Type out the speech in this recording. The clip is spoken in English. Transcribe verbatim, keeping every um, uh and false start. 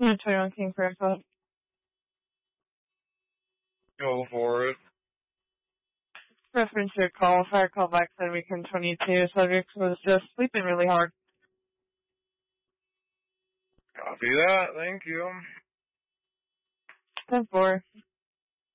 Yeah, twenty-one King for info. Go for it. Reference your call. Fire call back said weekend twenty-two. Subject was just sleeping really hard. Copy that. Thank you. ten four.